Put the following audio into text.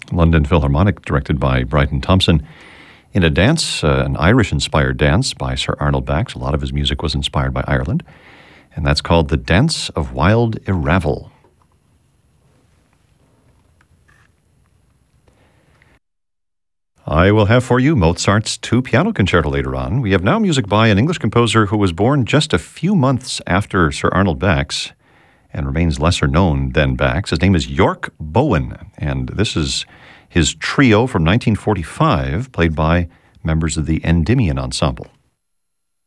London Philharmonic, directed by Bryton Thompson, in a dance, an Irish-inspired dance by Sir Arnold Bax. A lot of his music was inspired by Ireland, and that's called The Dance of Wild Iravel. I will have for you Mozart's 2 piano concerto later on. We have now music by an English composer who was born just a few months after Sir Arnold Bax and remains lesser known than Bax. His name is York Bowen, and this is his trio from 1945, played by members of the Endymion Ensemble.